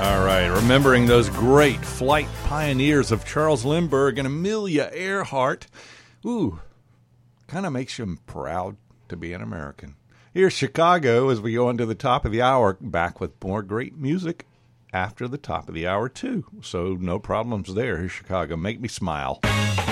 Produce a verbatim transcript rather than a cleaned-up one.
All right, remembering those great flight pioneers of Charles Lindbergh and Amelia Earhart. Ooh, kind of makes you proud to be an American. Here's Chicago as we go into the top of the hour, back with more great music after the top of the hour, too. So no problems there. Here's Chicago. Make me smile.